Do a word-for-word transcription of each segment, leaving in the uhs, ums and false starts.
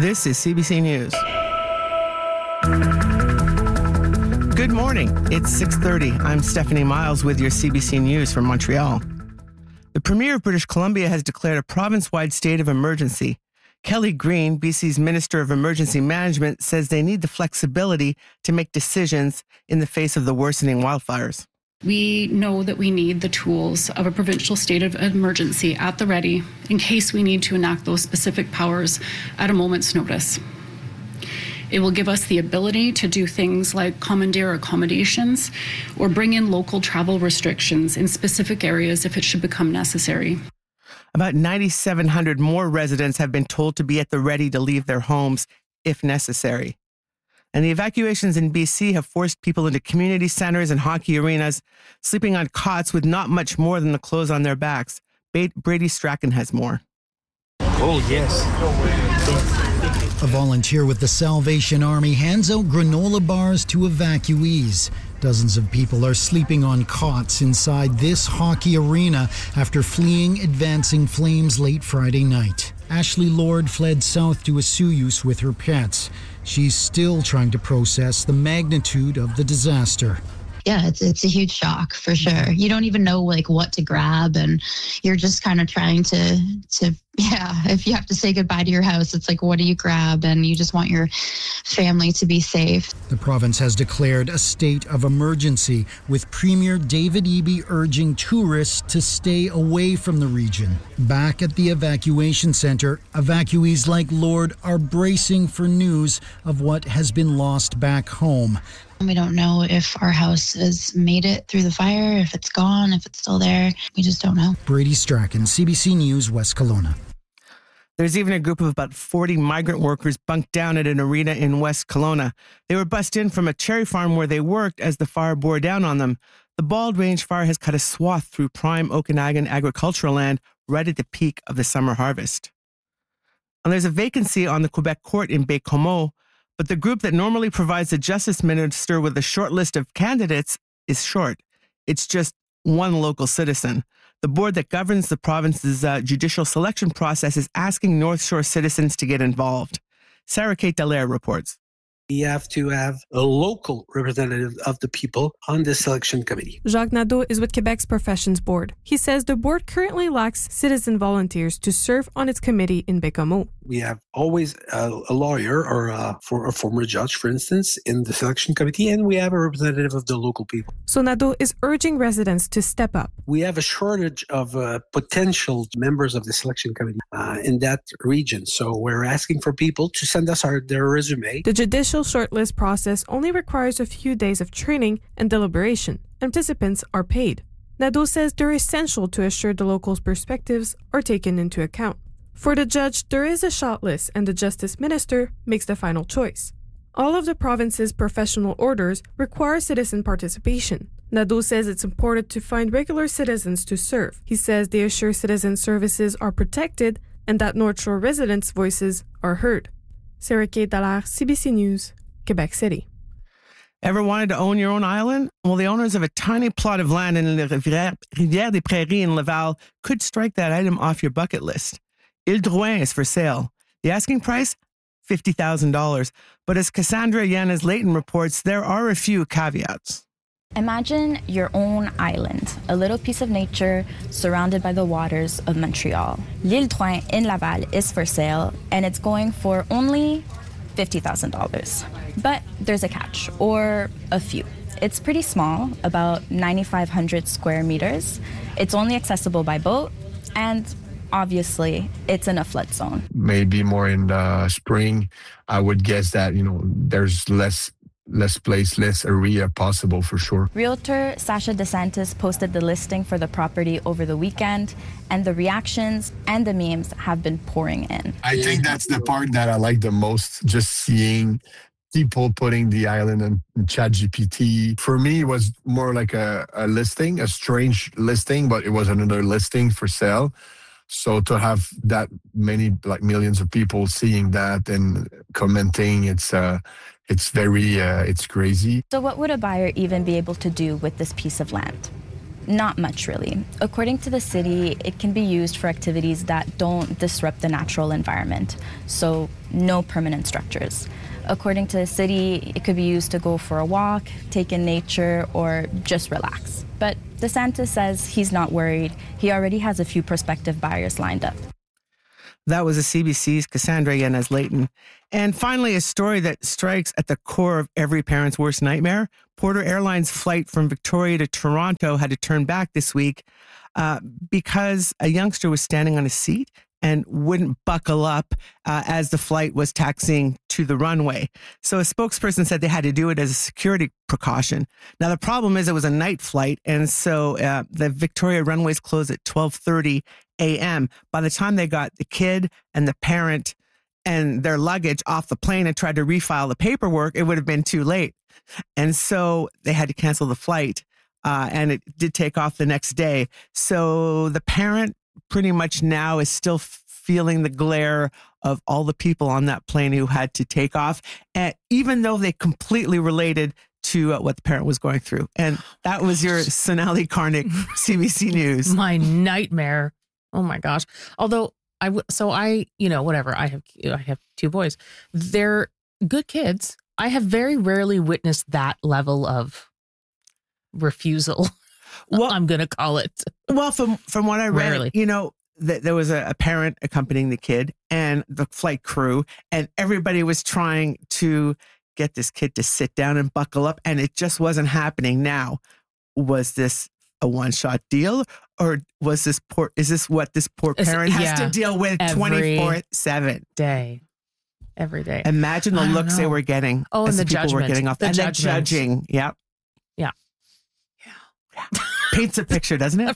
This is C B C News. Good morning. It's six thirty. I'm Stephanie Miles with your C B C News from Montreal. The Premier of British Columbia has declared a province-wide state of emergency. Kelly Green, B C's Minister of Emergency Management, says they need the flexibility to make decisions in the face of the worsening wildfires. We know that we need the tools of a provincial state of emergency at the ready in case we need to enact those specific powers at a moment's notice. It will give us the ability to do things like commandeer accommodations or bring in local travel restrictions in specific areas if it should become necessary. About nine thousand seven hundred more residents have been told to be at the ready to leave their homes if necessary. And the evacuations in B C have forced people into community centers and hockey arenas, sleeping on cots with not much more than the clothes on their backs. Brady Strachan has more. Oh, yes. A volunteer with the Salvation Army hands out granola bars to evacuees. Dozens of people are sleeping on cots inside this hockey arena after fleeing advancing flames late Friday night. Ashley Lord fled south to Osoyoos with her pets. She's still trying to process the magnitude of the disaster. Yeah, it's it's a huge shock for sure. You don't even know like what to grab, and you're just kind of trying to to yeah. If you have to say goodbye to your house, it's like, what do you grab? And you just want your family to be safe. The province has declared a state of emergency, with Premier David Eby urging tourists to stay away from the region. Back at the evacuation center, evacuees like Lord are bracing for news of what has been lost back home. We don't know if our house has made it through the fire, if it's gone, if it's still there. We just don't know. Brady Strachan, C B C News, West Kelowna. There's even a group of about forty migrant workers bunked down at an arena in West Kelowna. They were bussed in from a cherry farm where they worked as the fire bore down on them. The Bald Range fire has cut a swath through prime Okanagan agricultural land right at the peak of the summer harvest. And there's a vacancy on the Quebec court in Baie-Comeau, but the group that normally provides the justice minister with a short list of candidates is short. It's just one local citizen. The board that governs the province's uh, judicial selection process is asking North Shore citizens to get involved. Sarah Kate Dallaire reports. You have to have a local representative of the people on the selection committee. Jacques Nadeau is with Quebec's Professions Board. He says the board currently lacks citizen volunteers to serve on its committee in Baie-Comeau. We have always a, a lawyer or a, for a former judge, for instance, in the selection committee, and we have a representative of the local people. So Nadeau is urging residents to step up. We have a shortage of uh, potential members of the selection committee uh, in that region. So we're asking for people to send us our, their resume. The judicial shortlist process only requires a few days of training and deliberation, and participants are paid. Nadeau says they're essential to assure the locals' perspectives are taken into account. For the judge, there is a shortlist, and the justice minister makes the final choice. All of the province's professional orders require citizen participation. Nadeau says it's important to find regular citizens to serve. He says they assure citizen services are protected and that North Shore residents' voices are heard. Sarah Kate Dallaire, C B C News, Quebec City. Ever wanted to own your own island? Well, the owners of a tiny plot of land in the Rivière, Rivière des Prairies in Laval could strike that item off your bucket list. Ile Drouin is for sale. The asking price? fifty thousand dollars. But as Cassandra Yanes-Layton reports, there are a few caveats. Imagine your own island, a little piece of nature surrounded by the waters of Montreal. L'Île Drouin in Laval is for sale, and it's going for only fifty thousand dollars. But there's a catch, or a few. It's pretty small, about nine thousand five hundred square meters. It's only accessible by boat, and obviously, it's in a flood zone. Maybe more in the spring, I would guess that, you know, there's less less place, less area possible for sure. Realtor Sasha DeSantis posted the listing for the property over the weekend, and the reactions and the memes have been pouring in. I think that's the part that I like the most, just seeing people putting the island in ChatGPT. For me, it was more like a, a listing, a strange listing, but it was another listing for sale. So to have that many, like millions of people seeing that and commenting, it's uh, it's very, uh, it's crazy. So what would a buyer even be able to do with this piece of land? Not much, really. According to the city, it can be used for activities that don't disrupt the natural environment, so no permanent structures. According to the city, it could be used to go for a walk, take in nature, or just relax. But DeSantis says he's not worried. He already has a few prospective buyers lined up. That was a C B C's Cassandra Yanez-Layton. And finally, a story that strikes at the core of every parent's worst nightmare. Porter Airlines' flight from Victoria to Toronto had to turn back this week uh, because a youngster was standing on a seat and wouldn't buckle up uh, as the flight was taxiing to the runway. So a spokesperson said they had to do it as a security precaution. Now, the problem is it was a night flight, and so uh, the Victoria runways closed at twelve thirty a.m. By the time they got the kid and the parent and their luggage off the plane and tried to refile the paperwork, it would have been too late. And so they had to cancel the flight, uh, and it did take off the next day. So the parent pretty much now is still feeling the glare of all the people on that plane who had to take off, and even though they completely related to uh, what the parent was going through. And that was your Sonali Karnik, C B C News. My nightmare. Oh my gosh. Although I, w- so I, you know, whatever. I have, I have two boys. They're good kids. I have very rarely witnessed that level of refusal. Well, I'm going to call it. Well, from, from what I read, Rarely. you know, th- there was a, a parent accompanying the kid and the flight crew, and everybody was trying to get this kid to sit down and buckle up, and it just wasn't happening. Now, was this a one-shot deal, or was this poor, is this what this poor parent It's, has yeah, to deal with twenty-four seven? Day. Every day. Imagine the looks they were getting Oh, as and the people judgment. were getting off. The and judgment. the judging. Yep. Yeah. Yeah. Paints a picture, doesn't it?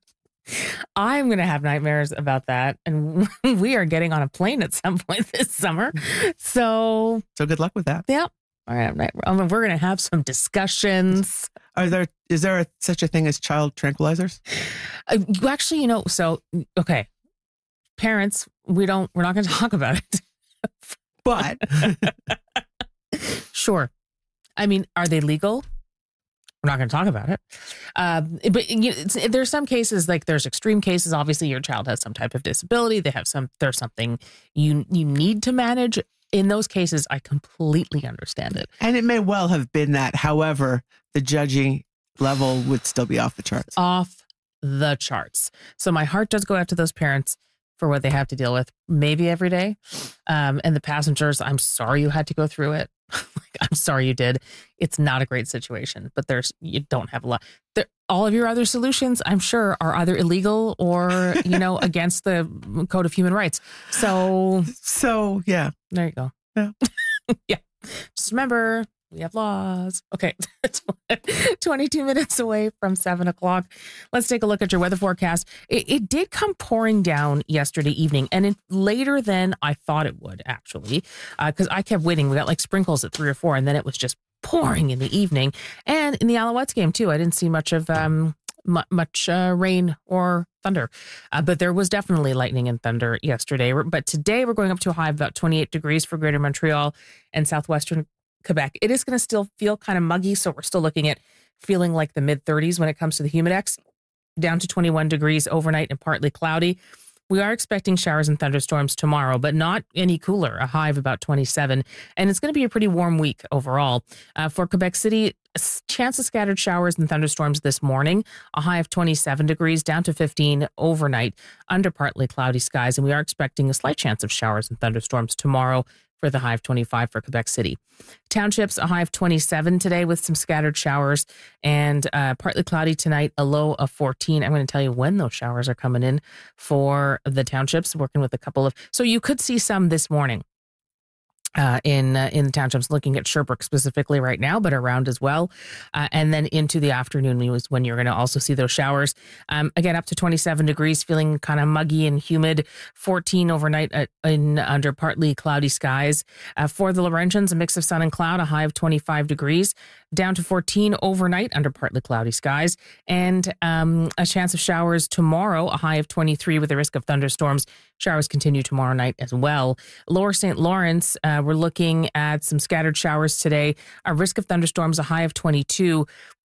I'm going to have nightmares about that. And we are getting on a plane at some point this summer. So, so good luck with that. Yeah. All right. I mean, we're going to have some discussions. Are there, is there a, such a thing as child tranquilizers? Uh, actually, you know, so, okay. Parents, we don't, we're not going to talk about it. But. Sure. I mean, are they legal? We're not going to talk about it. Um, but you know, it's, there's some cases, like there's extreme cases. Obviously, your child has some type of disability. They have some, there's something you you need to manage. In those cases, I completely understand it. And it may well have been that. However, the judging level would still be off the charts. Off the charts. So my heart does go out to those parents for what they have to deal with, maybe every day. Um, and the passengers, I'm sorry you had to go through it. I'm sorry you did. It's not a great situation, but there's, you don't have a lot. There, all of your other solutions, I'm sure, are either illegal or, you know, against the Code of Human Rights. So, so yeah, there you go. Yeah. Yeah. Just remember, we have laws. Okay. twenty-two minutes away from seven o'clock. Let's take a look at your weather forecast. It, it did come pouring down yesterday evening, and it, later than I thought it would, actually, because uh, I kept waiting. We got like sprinkles at three or four, and then it was just pouring in the evening. And in the Alouettes game, too, I didn't see much of um, m- much uh, rain or thunder. Uh, but there was definitely lightning and thunder yesterday. But today, we're going up to a high of about twenty-eight degrees for Greater Montreal and southwestern Quebec. It is going to still feel kind of muggy, so we're still looking at feeling like the mid thirties when it comes to the humidex, down to twenty-one degrees overnight and partly cloudy. We are expecting showers and thunderstorms tomorrow, but not any cooler, a high of about twenty-seven. And it's going to be a pretty warm week overall. Uh, for Quebec City, a chance of scattered showers and thunderstorms this morning, a high of twenty-seven degrees, down to fifteen overnight, under partly cloudy skies. And we are expecting a slight chance of showers and thunderstorms tomorrow, for the high of twenty-five for Quebec City. Townships, a high of twenty-seven today with some scattered showers and uh, partly cloudy tonight, a low of fourteen. I'm going to tell you when those showers are coming in for the townships, working with a couple of, so you could see some this morning. Uh, in uh, in the townships, looking at Sherbrooke specifically right now, but around as well. Uh, and then into the afternoon was when you're going to also see those showers. Um, again, up to twenty-seven degrees, feeling kind of muggy and humid. fourteen overnight uh, in under partly cloudy skies. Uh, for the Laurentians, a mix of sun and cloud, a high of twenty-five degrees. Down to fourteen overnight under partly cloudy skies. And um, a chance of showers tomorrow, a high of twenty-three with a risk of thunderstorms. Showers continue tomorrow night as well. Lower Saint Lawrence, uh, we're looking at some scattered showers today. A risk of thunderstorms, a high of twenty-two.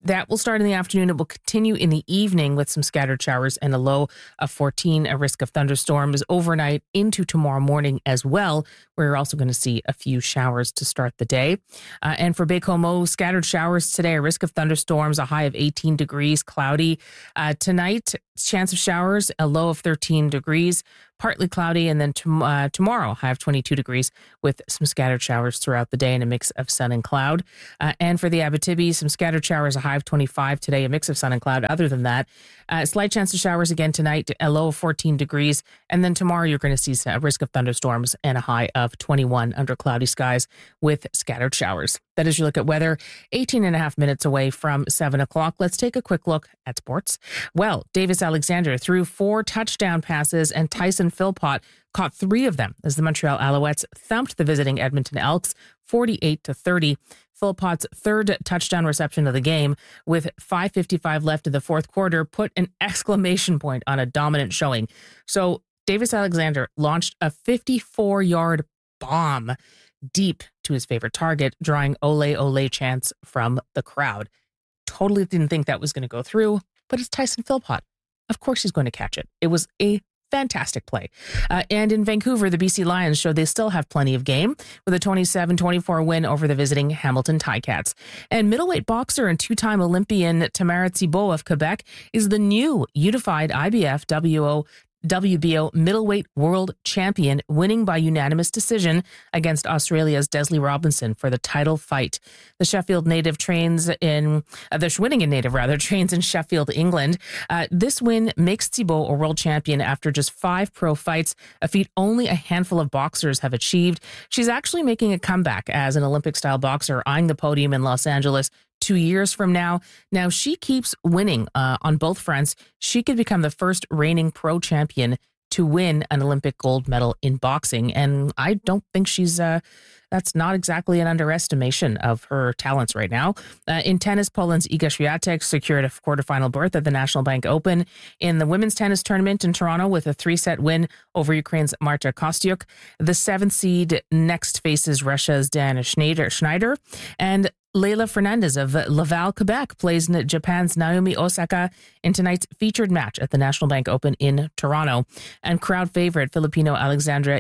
That will start in the afternoon. It will continue in the evening with some scattered showers and a low of fourteen, a risk of thunderstorms overnight into tomorrow morning as well. We're also going to see a few showers to start the day. Uh, and for Baie-Comeau, scattered showers today, a risk of thunderstorms, a high of eighteen degrees, cloudy. Uh, tonight, chance of showers, a low of thirteen degrees, partly cloudy. And then to, uh, tomorrow, high of twenty-two degrees with some scattered showers throughout the day and a mix of sun and cloud. Uh, and for the Abitibi, some scattered showers, a high of twenty-five today, a mix of sun and cloud. Other than that, uh, slight chance of showers again tonight, a low of fourteen degrees. And then tomorrow, you're going to see a risk of thunderstorms and a high of twenty-one under cloudy skies with scattered showers. That is your look at weather, eighteen and a half minutes away from seven o'clock. Let's take a quick look at sports. Well, Davis Alexander threw four touchdown passes and Tyson Philpott caught three of them as the Montreal Alouettes thumped the visiting Edmonton Elks forty-eight to thirty. Philpott's third touchdown reception of the game with five fifty-five left in the fourth quarter put an exclamation point on a dominant showing. So Davis Alexander launched a fifty-four-yard bomb deep to his favorite target, drawing ole ole chants from the crowd. Totally didn't think that was going to go through, but it's Tyson Philpott. Of course he's going to catch it. It was a fantastic play. Uh, and in Vancouver, the B C Lions showed they still have plenty of game with a twenty-seven twenty-four win over the visiting Hamilton Ticats. And middleweight boxer and two-time Olympian Tamara Thibault of Quebec is the new unified I B F W O W B O middleweight world champion, winning by unanimous decision against Australia's Desley Robinson for the title fight. The Sheffield native trains in, uh, the Shawinigan native rather, trains in Sheffield, England. Uh, this win makes Thibault a world champion after just five pro fights, a feat only a handful of boxers have achieved. She's actually making a comeback as an Olympic-style boxer, eyeing the podium in Los Angeles two years from now. Now, she keeps winning uh, on both fronts. She could become the first reigning pro champion to win an Olympic gold medal in boxing. And I don't think she's, uh, that's not exactly an underestimation of her talents right now. Uh, in tennis, Poland's Iga Swiatek secured a quarterfinal berth at the National Bank Open. In the women's tennis tournament in Toronto with a three-set win over Ukraine's Marta Kostyuk, the seventh seed next faces Russia's Diana Schneider. Schneider and Leila Fernandez of Laval, Quebec, plays Japan's Naomi Osaka in tonight's featured match at the National Bank Open in Toronto. And crowd favorite Filipino Alexandra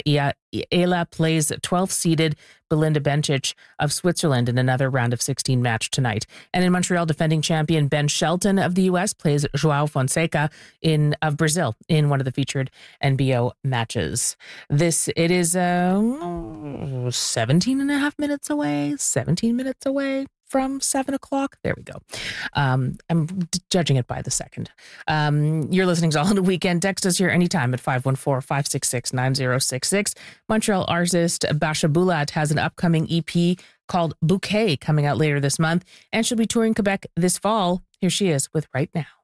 Ela plays twelfth-seeded Belinda Bencic of Switzerland in another round of sixteen match tonight. And in Montreal, defending champion Ben Shelton of the U S plays Joao Fonseca in of Brazil in one of the featured N B O matches. This, it is uh, seventeen and a half minutes away, seventeen minutes away from seven o'clock. There we go. Um, I'm d- judging it by the second. Um, you're listening to All in the Weekend. Text us here anytime at five one four, five six six, nine zero six six. Montreal artist Basha Bulat has an upcoming E P called Bouquet coming out later this month, and she'll be touring Quebec this fall. Here she is with Right Now.